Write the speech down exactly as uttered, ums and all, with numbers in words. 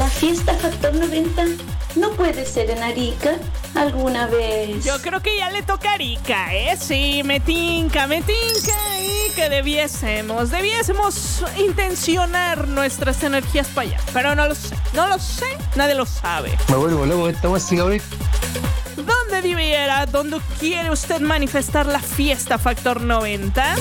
fiesta Factor noventa no puede ser en Arica alguna vez. Yo creo que ya le toca a Arica, ¿eh? Sí, me tinca, me tinca y que debiésemos, debiésemos intencionar nuestras energías para allá. Pero no lo sé, no lo sé, nadie lo sabe. Me vuelvo loco esta música, güey. ¿Dónde debiera, dónde quiere usted manifestar la fiesta Factor noventa?